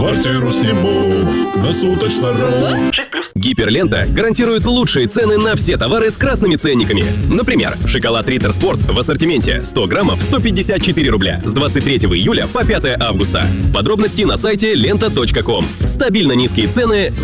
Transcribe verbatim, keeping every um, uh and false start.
Квартиру сниму на суточно. Гиперлента гарантирует лучшие цены на все товары с красными ценниками. Например, шоколад Риттер Спорт в ассортименте сто граммов сто пятьдесят четыре рубля с двадцать третьего июля по пятое августа. Подробности на сайте лента точка ком. Стабильно низкие цены